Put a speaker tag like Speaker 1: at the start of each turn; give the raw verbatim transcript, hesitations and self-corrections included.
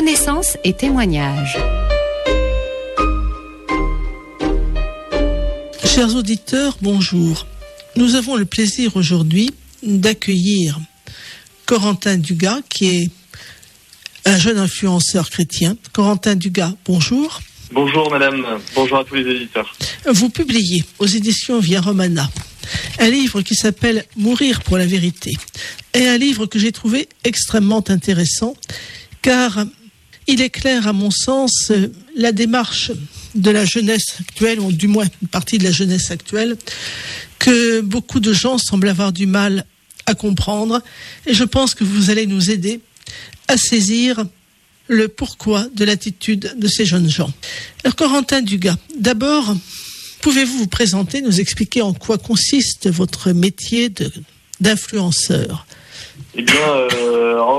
Speaker 1: Connaissances et témoignages.
Speaker 2: Chers auditeurs, bonjour. Nous avons le plaisir aujourd'hui d'accueillir Corentin Dugas, qui est un jeune influenceur chrétien. Corentin Dugas, bonjour.
Speaker 3: Bonjour madame, bonjour à tous les éditeurs.
Speaker 2: Vous publiez aux éditions Via Romana un livre qui s'appelle « Mourir pour la vérité » et un livre que j'ai trouvé extrêmement intéressant car il éclaire à mon sens la démarche de la jeunesse actuelle, ou du moins une partie de la jeunesse actuelle, que beaucoup de gens semblent avoir du mal à comprendre. Et je pense que vous allez nous aider à saisir le pourquoi de l'attitude de ces jeunes gens. Alors Corentin Dugas, d'abord, pouvez-vous vous présenter, nous expliquer en quoi consiste votre métier de, d'influenceur ?
Speaker 3: Eh bien, euh,